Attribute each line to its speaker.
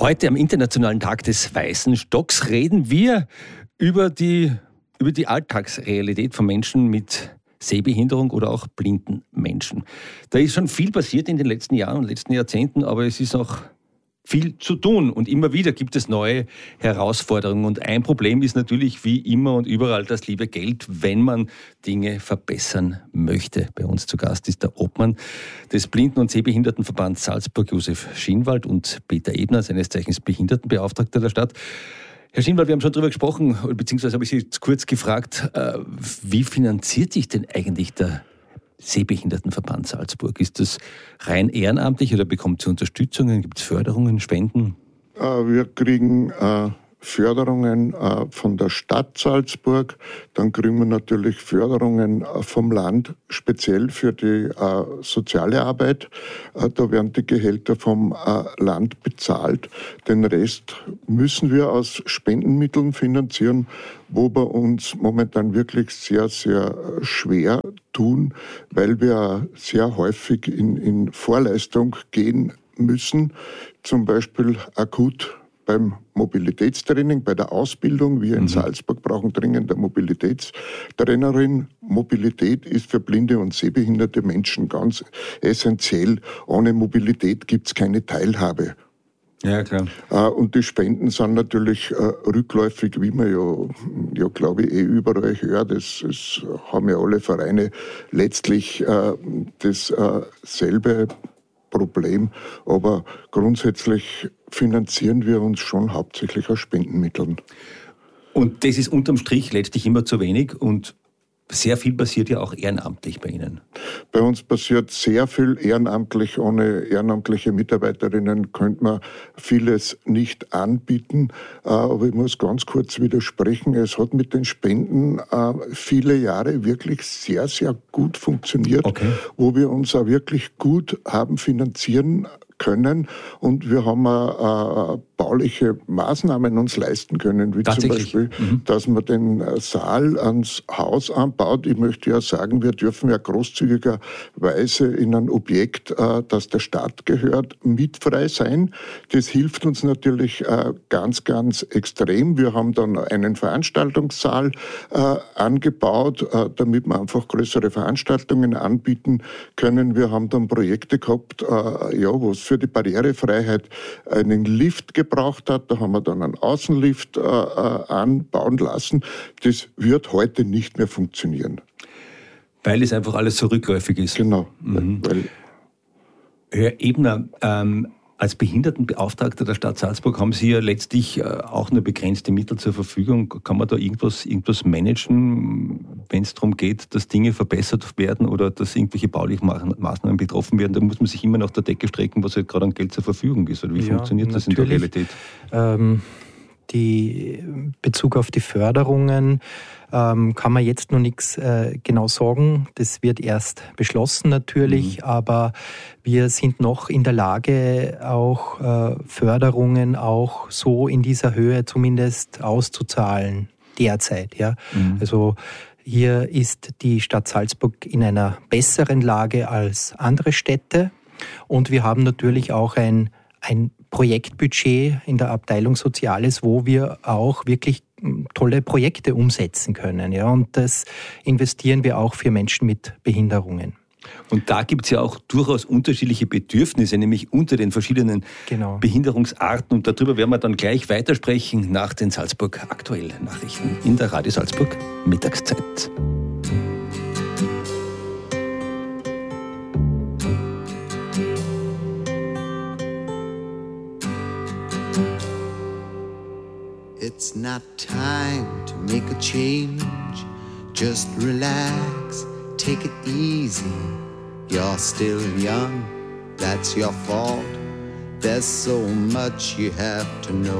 Speaker 1: Heute am Internationalen Tag des Weißen Stocks reden wir über die Alltagsrealität von Menschen mit Sehbehinderung oder auch blinden Menschen. Da ist schon viel passiert in den letzten Jahren und letzten Jahrzehnten, aber es ist auch viel zu tun und immer wieder gibt es neue Herausforderungen. Und ein Problem ist natürlich wie immer und überall das liebe Geld, wenn man Dinge verbessern möchte. Bei uns zu Gast ist der Obmann des Blinden- und Sehbehindertenverbands Salzburg, Josef Schinwald, und Peter Ebner, seines Zeichens Behindertenbeauftragter der Stadt. Herr Schinwald, wir haben schon darüber gesprochen, beziehungsweise habe ich Sie jetzt kurz gefragt, wie finanziert sich denn eigentlich der Sehbehindertenverband Salzburg? Ist das rein ehrenamtlich oder bekommt Sie Unterstützungen? Gibt es Förderungen, Spenden?
Speaker 2: Wir kriegen Förderungen von der Stadt Salzburg, dann kriegen wir natürlich Förderungen vom Land, speziell für die soziale Arbeit. Da werden die Gehälter vom Land bezahlt. Den Rest müssen wir aus Spendenmitteln finanzieren, wo wir uns momentan wirklich sehr, sehr schwer tun, weil wir sehr häufig in Vorleistung gehen müssen, zum Beispiel akut beim Mobilitätstraining, bei der Ausbildung. Wir in Salzburg brauchen dringend eine Mobilitätstrainerin. Mobilität ist für blinde und sehbehinderte Menschen ganz essentiell. Ohne Mobilität gibt es keine Teilhabe.
Speaker 1: Ja, klar.
Speaker 2: Und die Spenden sind natürlich rückläufig, wie man ja glaube ich, überall hört. Es haben ja alle Vereine letztlich dasselbe Problem, aber grundsätzlich finanzieren wir uns schon hauptsächlich aus Spendenmitteln. Und
Speaker 1: das ist unterm Strich letztlich immer zu wenig und sehr viel passiert ja auch ehrenamtlich bei Ihnen.
Speaker 2: Bei uns passiert sehr viel ehrenamtlich. Ohne ehrenamtliche Mitarbeiterinnen könnte man vieles nicht anbieten. Aber ich muss ganz kurz widersprechen. Es hat mit den Spenden viele Jahre wirklich sehr, sehr gut funktioniert, wo wir uns auch wirklich gut haben finanzieren können und wir haben bauliche Maßnahmen uns leisten können, wie zum Beispiel, dass man den Saal ans Haus anbaut. Ich möchte ja sagen, wir dürfen ja großzügigerweise in ein Objekt, das der Stadt gehört, mietfrei sein. Das hilft uns natürlich ganz, ganz extrem. Wir haben dann einen Veranstaltungssaal angebaut, damit wir einfach größere Veranstaltungen anbieten können. Wir haben dann Projekte gehabt, wo es für die Barrierefreiheit einen Lift gebraucht hat. Da haben wir dann einen Außenlift anbauen lassen. Das wird heute nicht mehr funktionieren.
Speaker 1: Weil es einfach alles so rückläufig ist.
Speaker 2: Genau.
Speaker 1: Herr Ebner, als Behindertenbeauftragter der Stadt Salzburg haben Sie ja letztlich auch nur begrenzte Mittel zur Verfügung. Kann man da irgendwas managen, wenn es darum geht, dass Dinge verbessert werden oder dass irgendwelche baulichen Maßnahmen betroffen werden? Da muss man sich immer nach der Decke strecken, was halt gerade an Geld zur Verfügung ist. Oder wie funktioniert das in der Realität?
Speaker 3: Die Bezug auf die Förderungen kann man jetzt noch nichts genau sagen. Das wird erst beschlossen natürlich, aber wir sind noch in der Lage, auch Förderungen auch so in dieser Höhe zumindest auszuzahlen derzeit. Ja. Also hier ist die Stadt Salzburg in einer besseren Lage als andere Städte und wir haben natürlich auch ein Projektbudget in der Abteilung Soziales, wo wir auch wirklich tolle Projekte umsetzen können. Ja, und das investieren wir auch für Menschen mit Behinderungen.
Speaker 1: Und da gibt es ja auch durchaus unterschiedliche Bedürfnisse, nämlich unter den verschiedenen Behinderungsarten. Und darüber werden wir dann gleich weitersprechen nach den Salzburg aktuellen Nachrichten in der Radio Salzburg Mittagszeit.
Speaker 4: It's not time to make a change. Just relax, take it easy. You're still young, that's your fault. There's so much you have to know.